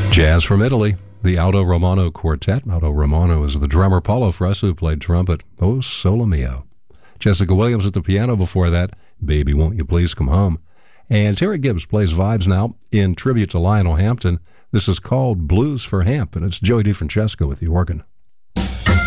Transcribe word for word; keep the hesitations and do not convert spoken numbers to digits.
Jazz from Italy, the Aldo Romano Quartet. Aldo Romano is the drummer. Paulo Fresu played trumpet. Oh, Sole Mio. Jessica Williams at the piano before that. Baby, Won't You Please Come Home. And Terry Gibbs plays vibes now in tribute to Lionel Hampton. This is called Blues for Hamp, and it's Joey DeFrancesco with the organ.